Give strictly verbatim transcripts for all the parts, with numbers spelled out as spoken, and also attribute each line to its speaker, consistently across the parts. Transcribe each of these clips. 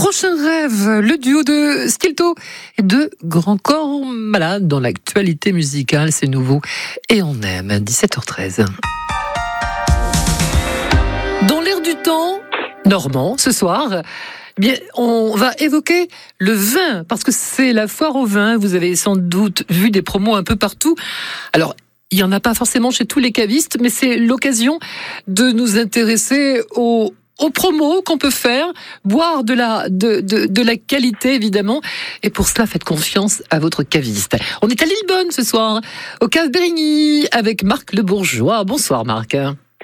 Speaker 1: Prochain rêve, le duo de Stilto et de Grand Corps Malade dans l'actualité musicale, c'est nouveau et on aime. dix-sept heures treize. Dans l'air du temps, normand, ce soir, eh bien, on va évoquer le vin, parce que c'est la foire au vin. Vous avez sans doute vu des promos un peu partout. Alors, il n'y en a pas forcément chez tous les cavistes, mais c'est l'occasion de nous intéresser aux, aux promos qu'on peut faire, boire de la, de, de, de la qualité, évidemment. Et pour cela, faites confiance à votre caviste. On est à Lillebonne ce soir, au Cave Bérigny, avec Marc Le Bourgeois. Bonsoir, Marc.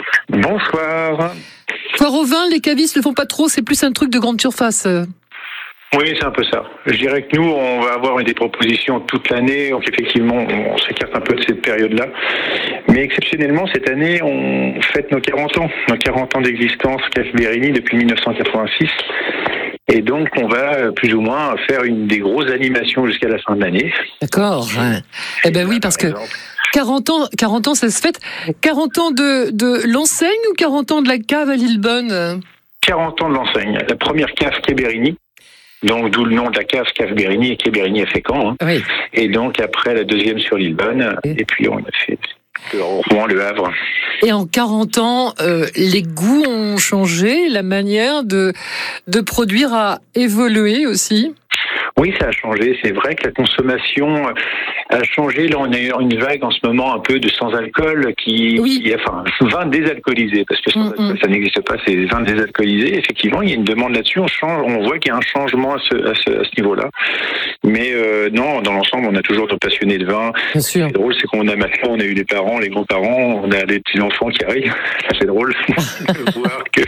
Speaker 2: Bonsoir.
Speaker 1: Foire au vin, les cavistes ne le font pas trop, c'est plus un truc de grande surface.
Speaker 2: Oui, c'est un peu ça. Je dirais que nous, on va avoir des propositions toute l'année, donc effectivement, on s'écarte un peu de cette période-là. Mais exceptionnellement, cette année, on fête nos quarante ans, nos quarante ans d'existence Cave Bérigny depuis dix-neuf cent quatre-vingt-six. Et donc, on va plus ou moins faire une des grosses animations jusqu'à la fin de l'année.
Speaker 1: D'accord. Eh ben oui, parce que quarante ans, quarante ans, ça se fête. quarante ans de, de l'enseigne ou quarante ans de la cave à Lillebonne ?
Speaker 2: quarante ans de l'enseigne. La première cave Quai Bérigny. Donc, d'où le nom de la cave, Cave Bérigny, et Quai Bérigny à Fécamp. Hein.
Speaker 1: Oui.
Speaker 2: Et donc, après, la deuxième sur Lillebonne. Et, et puis, on a fait le Rouen, le Havre.
Speaker 1: Et en quarante ans, euh, les goûts ont changé, la manière de, de produire a évolué aussi.
Speaker 2: Oui, ça a changé. C'est vrai que la consommation a changé. Là, on a une vague en ce moment un peu de sans-alcool qui,
Speaker 1: oui.
Speaker 2: qui enfin, vin désalcoolisé, parce que sans alcool, ça n'existe pas, c'est vin désalcoolisé. Effectivement, il y a une demande là-dessus. On change, on voit qu'il y a un changement à ce, à ce, à ce niveau-là. Mais euh, non, dans l'ensemble, on a toujours nos passionnés de vin.
Speaker 1: Bien sûr.
Speaker 2: C'est drôle, c'est qu'on a maintenant, on a eu les parents, les grands-parents, on a les petits-enfants qui arrivent. C'est drôle de voir que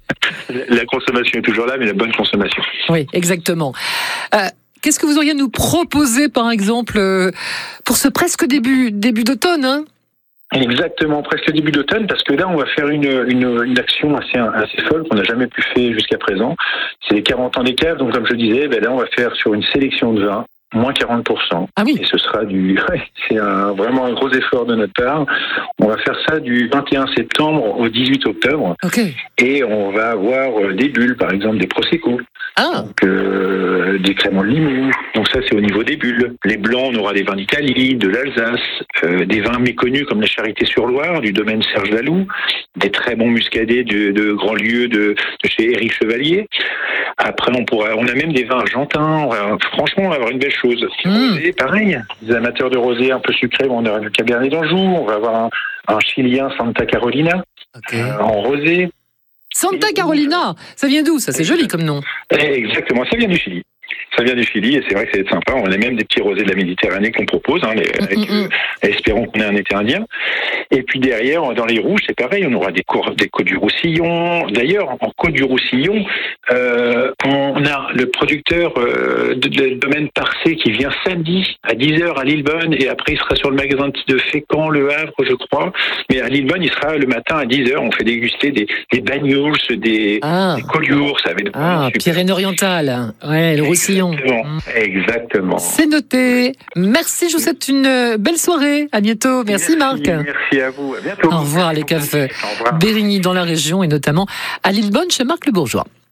Speaker 2: la consommation est toujours là, mais la bonne consommation.
Speaker 1: Oui, exactement. Euh, Qu'est-ce que vous auriez à nous proposer, par exemple, euh, pour ce presque début, début d'automne, hein ?
Speaker 2: Exactement, presque début d'automne, parce que là, on va faire une, une, une action assez, assez folle qu'on n'a jamais pu faire jusqu'à présent. C'est les quarante ans des caves, donc comme je disais, ben là, on va faire sur une sélection de vins, moins quarante pour cent.
Speaker 1: Ah oui.
Speaker 2: Et ce sera du, c'est un, vraiment un gros effort de notre part. On va faire ça du vingt et un septembre au dix-huit octobre.
Speaker 1: Ok.
Speaker 2: Et on va avoir des bulles, par exemple, des Prosecco.
Speaker 1: Ah.
Speaker 2: Donc, euh, des créments de Limoux. Donc ça, c'est au niveau des bulles. Les blancs, on aura des vins d'Italie, de l'Alsace, euh, des vins méconnus comme la Charité-sur-Loire, du domaine Serge Laloux, des très bons muscadets de, de grands lieux de, de chez Éric Chevalier. Après, on pourra, on a même des vins argentins. On va, franchement, on va avoir une belle chose.
Speaker 1: Mmh.
Speaker 2: Rosé, pareil. Les amateurs de rosé un peu sucré, on aura du Cabernet d'Anjou. On va avoir un, un Chilien Santa Carolina
Speaker 1: okay.
Speaker 2: euh, en rosé.
Speaker 1: Santa Carolina, ça vient d'où ? Ça, c'est joli comme nom.
Speaker 2: Exactement, ça vient du Chili. Ça vient du Chili et c'est vrai que c'est sympa. On a même des petits rosés de la Méditerranée qu'on propose, hein, les, avec, euh, espérons qu'on ait un été indien. Et puis derrière, dans les rouges, c'est pareil, on aura des, cours, des Côtes du Roussillon. D'ailleurs, en Côte du Roussillon, euh, on a le producteur euh, de, de domaine Parcé qui vient samedi à dix heures à Lillebonne et après il sera sur le magasin de Fécamp, le Havre, je crois. Mais à Lillebonne, il sera le matin à dix heures. On fait déguster des, des bagnols, des,
Speaker 1: ah.
Speaker 2: des collioures, ça va être
Speaker 1: ah, Pyrénées-Orientales, ouais, le Roussillon.
Speaker 2: Exactement. Exactement.
Speaker 1: C'est noté. Merci, je vous souhaite une belle soirée. À bientôt. Merci, Marc.
Speaker 2: Merci à vous. À bientôt.
Speaker 1: Au revoir, les caves Bérigny dans la région et notamment à Lillebonne chez Marc Le Bourgeois.